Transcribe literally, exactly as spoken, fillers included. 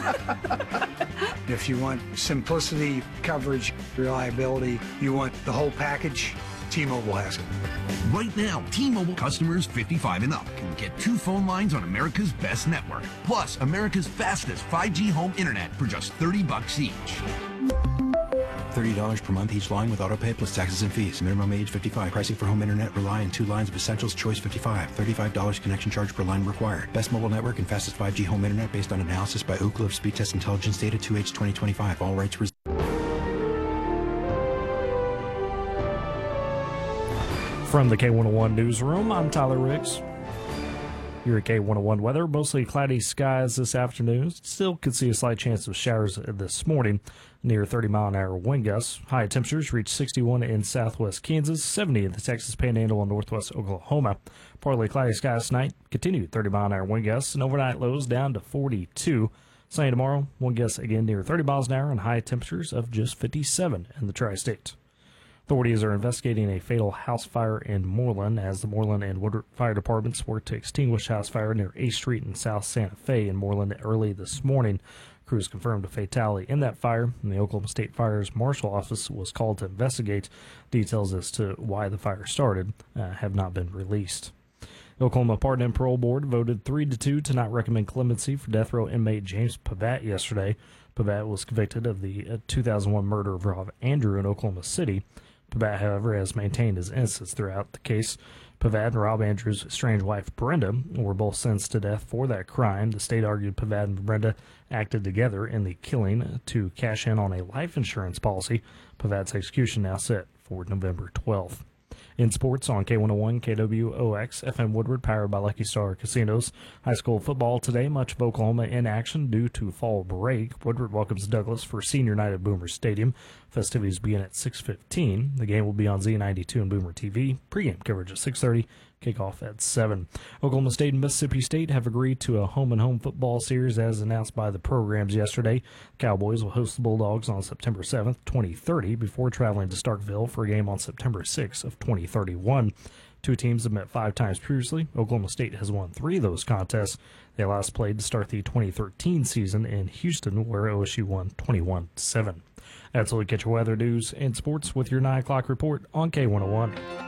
If you want simplicity, coverage, reliability, you want the whole package, T-Mobile has it. Right now, T-Mobile customers fifty-five and up can get two phone lines on America's best network, plus America's fastest five G home internet for just thirty bucks each. thirty dollars per month each line with autopay plus taxes and fees. Minimum age fifty-five. Pricing for home internet rely on two lines of Essentials Choice fifty-five. thirty-five dollars connection charge per line required. Best mobile network and fastest five G home internet based on analysis by Ookla of Speed Test Intelligence data two H twenty twenty-five. All rights reserved. From the K one oh one newsroom, I'm Tyler Ricks. Here at K one oh one weather, mostly cloudy skies this afternoon. Still could see a slight chance of showers this morning. Near thirty mile an hour wind gusts. High temperatures reach sixty-one in southwest Kansas, seventy in the Texas Panhandle and northwest Oklahoma. Partly cloudy skies tonight. Continued thirty mile an hour wind gusts and overnight lows down to forty-two. Sunny tomorrow, wind gusts again near thirty miles an hour and high temperatures of just fifty-seven in the tri-state. Authorities are investigating a fatal house fire in Moreland as the Moreland and Woodward Fire Departments work to extinguish house fire near eighth Street in South Santa Fe in Moreland early this morning. Crews confirmed a fatality in that fire, and the Oklahoma State Fire's Marshal Office was called to investigate. Details as to why the fire started uh, have not been released. The Oklahoma Pardon and Parole Board voted three to two to not recommend clemency for death row inmate James Pavat yesterday. Pavat was convicted of the uh, two thousand one murder of Rob Andrew in Oklahoma City. Pavat, however, has maintained his innocence throughout the case. Pavat and Rob Andrews' estranged wife, Brenda, were both sentenced to death for that crime. The state argued Pavat and Brenda acted together in the killing to cash in on a life insurance policy. Pavat's execution now set for November twelfth. In sports on K one oh one, K W O X, F M Woodward, powered by Lucky Star Casinos. High school football today, much of Oklahoma in action due to fall break. Woodward welcomes Douglas for senior night at Boomer Stadium. Festivities begin at six fifteen. The game will be on Z ninety-two and Boomer T V. Pre-game coverage at six thirty. Kickoff at seven. Oklahoma State and Mississippi State have agreed to a home-and-home football series as announced by the programs yesterday. Cowboys will host the Bulldogs on September seventh, twenty thirty, before traveling to Starkville for a game on September sixth of twenty thirty-one. Two teams have met five times previously. Oklahoma State has won three of those contests. They last played to start the twenty thirteen season in Houston, where O S U won twenty-one to seven. That's all we get your weather news and sports with your nine o'clock report on K one oh one.